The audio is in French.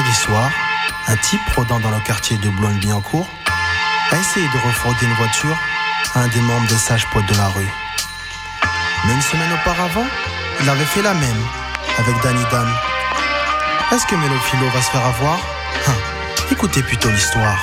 Vendredi soir, un type rôdant dans le quartier de Boulogne-Billancourt a essayé de refroidir une voiture à un des membres des sages poètes de la rue. Mais une semaine auparavant, il avait fait la même avec Danny Dan. Est-ce que Mélo Philo va se faire avoir? Écoutez plutôt l'histoire.